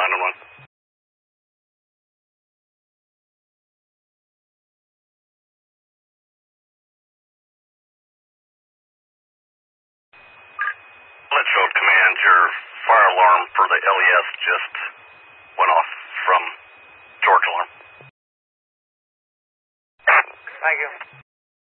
911. Litchfield Command, your fire alarm for the LES just went off from George Alarm. Thank you.